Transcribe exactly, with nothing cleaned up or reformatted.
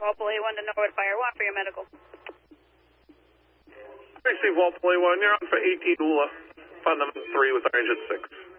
Walpole A one to Norwood Fire one for your medical. I see Walpole A one, you're on for eighteen U L A, fundamental three with R H at six.